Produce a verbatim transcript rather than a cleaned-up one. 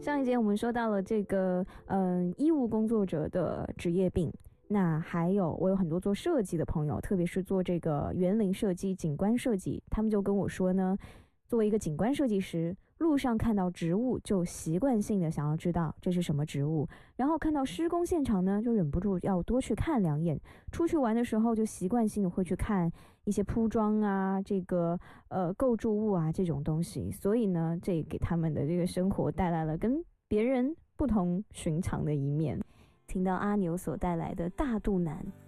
上一节我们说到了这个，嗯，医务工作者的职业病。那还有，我有很多做设计的朋友，特别是做这个园林设计、景观设计，他们就跟我说呢，作为一个景观设计师，路上看到植物就习惯性的想要知道这是什么植物，然后看到施工现场呢，就忍不住要多去看两眼。出去玩的时候，就习惯性的会去看一些铺装啊，这个呃构筑物啊这种东西。所以呢，这给他们的这个生活带来了跟别人不同寻常的一面。听到阿牛所带来的大肚腩，